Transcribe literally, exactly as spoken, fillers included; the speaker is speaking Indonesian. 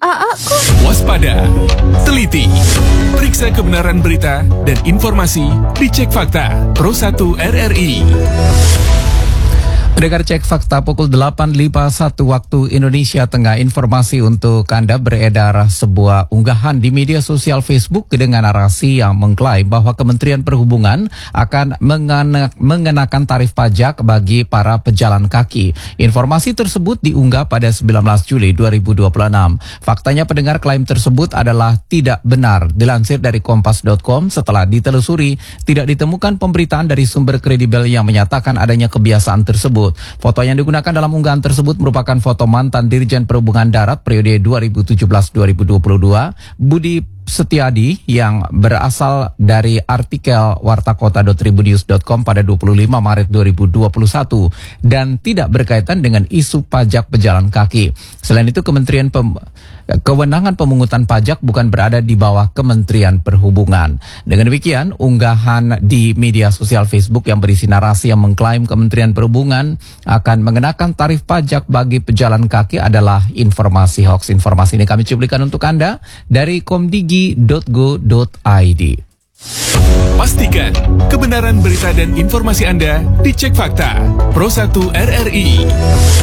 A A kok. Waspada, teliti, periksa kebenaran berita dan informasi di Cek Fakta Pro satu R R I. Pendengar Cek Fakta pukul delapan lewat lima puluh satu waktu Indonesia Tengah. Informasi untuk Anda, beredar sebuah unggahan di media sosial Facebook dengan narasi yang mengklaim bahwa Kementerian Perhubungan akan mengena- mengenakan tarif pajak bagi para pejalan kaki. Informasi tersebut diunggah pada sembilan belas Juli dua ribu dua puluh enam. Faktanya pendengar, klaim tersebut adalah tidak benar. Dilansir dari kompas titik com, setelah ditelusuri tidak ditemukan pemberitaan dari sumber kredibel yang menyatakan adanya kebiasaan tersebut. Foto yang digunakan dalam unggahan tersebut merupakan foto mantan Dirjen Perhubungan Darat periode dua ribu tujuh belas dua ribu dua puluh dua, Budi Setiadi, yang berasal dari artikel wartakota dot tribunnews dot com pada dua puluh lima Maret dua ribu dua puluh satu dan tidak berkaitan dengan isu pajak pejalan kaki. Selain itu, Kementerian Pem Kewenangan pemungutan pajak bukan berada di bawah Kementerian Perhubungan. Dengan demikian, unggahan di media sosial Facebook yang berisi narasi yang mengklaim Kementerian Perhubungan akan mengenakan tarif pajak bagi pejalan kaki adalah informasi hoax. Informasi ini kami cuplikan untuk Anda dari komdigi dot go dot i d. Pastikan kebenaran berita dan informasi Anda di Cek Fakta Pro satu R R I.